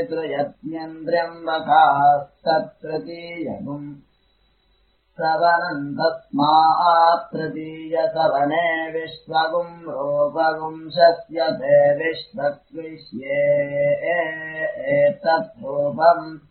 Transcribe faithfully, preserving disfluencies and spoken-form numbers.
तृयत्यन्द्र्यम्बकास्तत्तृतीयगुम् सवनम् तस्मात्तृतीयसवने विश्वगुम् रूपगुंशस्य ते विश्वक्विष्ये एतद्रूपम्